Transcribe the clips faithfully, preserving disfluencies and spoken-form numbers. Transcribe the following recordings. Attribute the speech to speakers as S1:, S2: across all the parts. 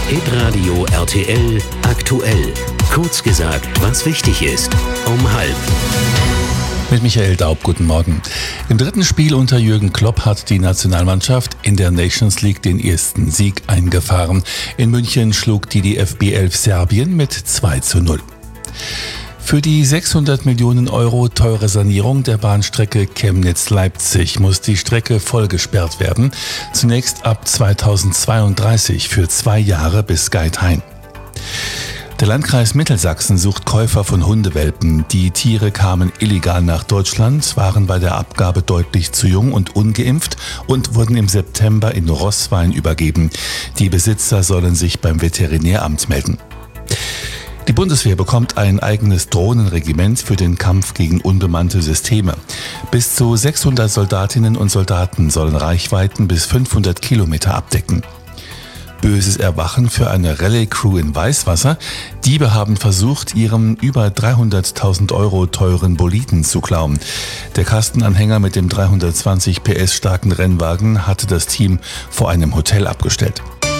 S1: Hitradio R T L aktuell. Kurz gesagt, was wichtig ist. Um halb.
S2: Mit Michael Daub, guten Morgen. Im dritten Spiel unter Jürgen Klopp hat die Nationalmannschaft in der Nations League den ersten Sieg eingefahren. In München schlug die D F B elf Serbien mit zwei zu null. Für die sechshundert Millionen Euro teure Sanierung der Bahnstrecke Chemnitz-Leipzig muss die Strecke vollgesperrt werden. Zunächst ab zweitausendzweiunddreißig für zwei Jahre bis Geithain. Der Landkreis Mittelsachsen sucht Käufer von Hundewelpen. Die Tiere kamen illegal nach Deutschland, waren bei der Abgabe deutlich zu jung und ungeimpft und wurden im September in Roßwein übergeben. Die Besitzer sollen sich beim Veterinäramt melden. Die Bundeswehr bekommt ein eigenes Drohnenregiment für den Kampf gegen unbemannte Systeme. Bis zu sechshundert Soldatinnen und Soldaten sollen Reichweiten bis fünfhundert Kilometer abdecken. Böses Erwachen für eine Rallye-Crew in Weißwasser. Diebe haben versucht, ihrem über dreihunderttausend Euro teuren Boliden zu klauen. Der Kastenanhänger mit dem dreihundertzwanzig P S starken Rennwagen hatte das Team vor einem Hotel abgestellt.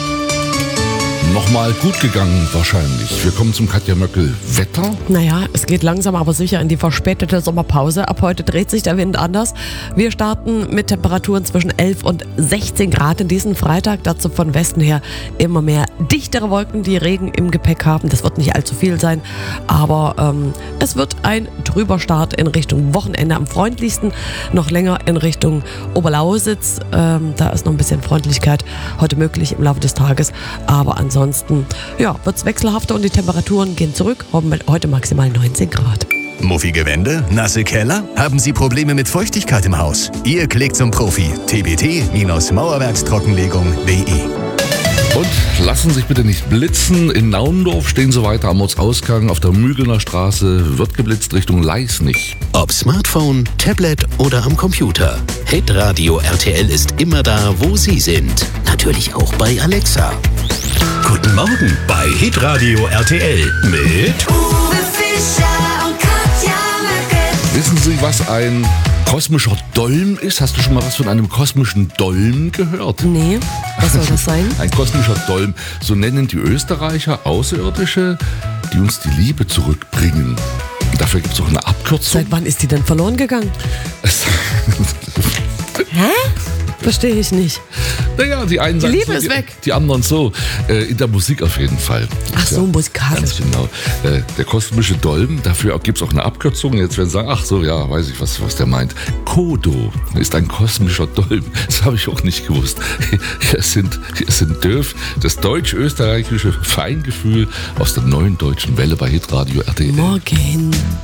S3: Nochmal gut gegangen wahrscheinlich. Wir kommen zum Katja Möckel. Wetter?
S4: Naja, es geht langsam aber sicher in die verspätete Sommerpause. Ab heute dreht sich der Wind anders. Wir starten mit Temperaturen zwischen elf und sechzehn Grad in diesen Freitag. Dazu von Westen her immer mehr dichtere Wolken, die Regen im Gepäck haben. Das wird nicht allzu viel sein, aber ähm, es wird ein trüber Start in Richtung Wochenende. Am freundlichsten noch länger in Richtung Oberlausitz. Ähm, da ist noch ein bisschen Freundlichkeit heute möglich im Laufe des Tages, aber ansonsten Ansonsten ja, wird es wechselhafter und die Temperaturen gehen zurück. Heute maximal neunzehn Grad.
S1: Muffige Wände? Nasse Keller? Haben Sie Probleme mit Feuchtigkeit im Haus? Ihr klickt zum Profi. t b t Mauerwerkstrockenlegung punkt d e.
S3: Und lassen sich bitte nicht blitzen. In Naundorf stehen sie weiter am Ortsausgang auf der Mügelner Straße. Wird geblitzt Richtung Leisnig.
S1: Ob Smartphone, Tablet oder am Computer. Hitradio R T L ist immer da, wo Sie sind. Natürlich auch bei Alexa. Guten Morgen bei Hitradio R T L mit
S5: Uwe Fischer und Katja Möckel.
S3: Wissen Sie, was ein kosmischer Dolm ist? Hast du schon mal was von einem kosmischen Dolm gehört?
S4: Nee, was soll das sein?
S3: Ein kosmischer Dolm, so nennen die Österreicher Außerirdische, die uns die Liebe zurückbringen. Und dafür gibt es auch eine Abkürzung.
S4: Seit wann ist die denn verloren gegangen? Hä? Verstehe ich nicht.
S3: Naja, die einen
S4: Die
S3: sagen
S4: Liebe
S3: so,
S4: ist
S3: die,
S4: weg.
S3: die anderen so. Äh, in der Musik auf jeden Fall.
S4: Ach so,
S3: Ja,
S4: musikalisch.
S3: Ganz genau. Äh, der kosmische Dolm, dafür gibt es auch eine Abkürzung. Jetzt werden sie sagen, ach so, ja, weiß ich, was, was der meint. Kodo ist ein kosmischer Dolm. Das habe ich auch nicht gewusst. Es sind, es sind Döf, das deutsch-österreichische Feingefühl aus der neuen deutschen Welle bei Hitradio R T L.
S4: Morgen.